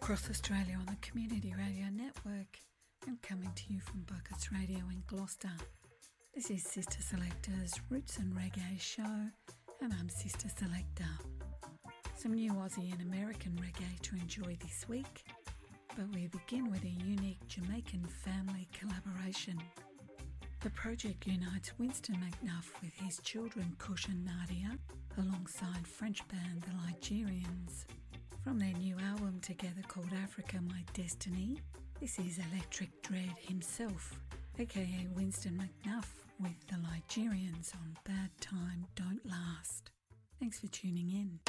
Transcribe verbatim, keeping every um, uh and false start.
across Australia on the Community Radio Network and coming to you from Buckets Radio in Gloucester. This is Sister Selector's Roots and Reggae show, and I'm Sister Selector. Some new Aussie and American reggae to enjoy this week, but we begin with a unique Jamaican family collaboration. The project unites Winston McNuff with his children Kush and Nadia alongside French band The Ligerians. From their new album together called Africa My Destiny, this is Electric Dread himself, aka Winston McNuff with The Ligerians on Bad Time Don't Last. Thanks for tuning in.